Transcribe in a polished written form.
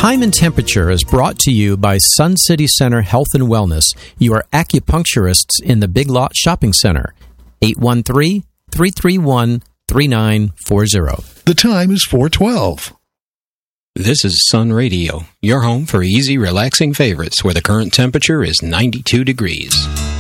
Time and Temperature is brought to you by Sun City Center Health and Wellness, your acupuncturists in the Big Lot Shopping Center. 813-331-3940. The time is 4:12. This is Sun Radio, your home for easy, relaxing favorites where the current temperature is 92 degrees.